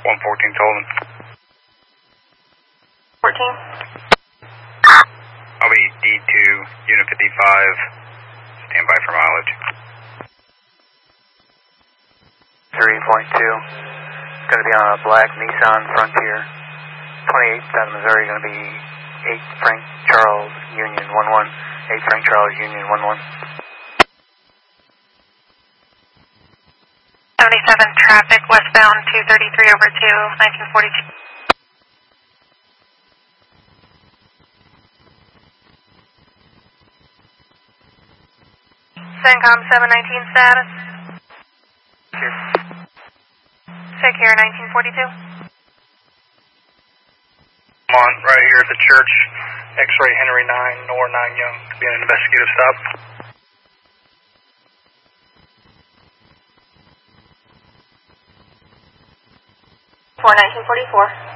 114 Tolan. 14. I'll be D2, Unit 55. Stand by for mileage. 3.2. Going to be on a black Nissan Frontier. 28th out of Missouri, going to be 8 Frank Charles Union 11. 8 Frank Charles Union 11. 77 traffic westbound 233 over 2, 1942. CENTCOM 719 status. Secure 1942. I'm on right here at the church, X-ray Henry 9, Nor 9 Young, to be an investigative stop. 1944.